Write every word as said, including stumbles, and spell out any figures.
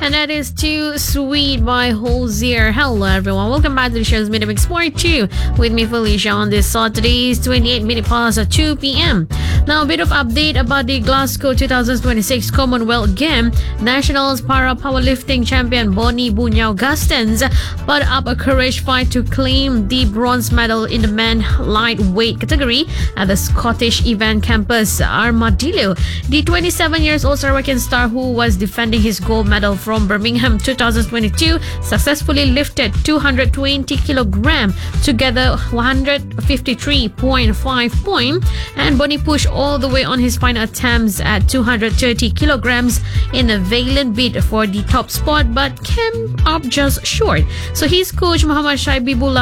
And that is Too Sweet by Hosier. Hello everyone, welcome back to the show's Minute Mix Sport two with me Felicia on this Saturday's twenty-eight minute past at two p.m. Now a bit of update about the Glasgow twenty twenty-six Commonwealth Game. Nationals para powerlifting champion Bonnie Bunyao Gustons put up a courage fight to claim the bronze medal in the men lightweight category at the Scottish event campus Armadillo. The twenty-seven years old South African star, who was defending his gold medal from Birmingham twenty twenty-two, successfully lifted two hundred twenty kilograms, together one hundred fifty-three point five points, and Bonnie pushed all the way on his final attempts at two hundred thirty kilograms in a valiant bid for the top spot, but came up just short. So his coach Muhammad Shaibibullah